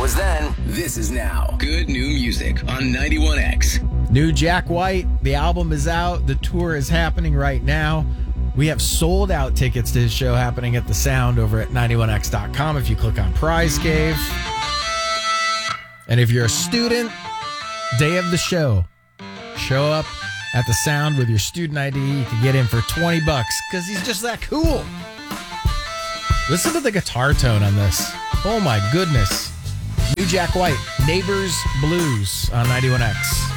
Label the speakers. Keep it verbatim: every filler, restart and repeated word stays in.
Speaker 1: was then, this is now. Good new music on ninety-one X.
Speaker 2: New Jack White. The album is out. The tour is happening right now. We have sold out tickets to his show happening at the Sound over at ninety-one X dot com if you click on Prize Cave. And if you're a student, day of the show, show up at the Sound with your student I D. You can get in for twenty bucks because he's just that cool. Listen to the guitar tone on this. Oh my goodness. New Jack White, Neighbors Blues on ninety-one X.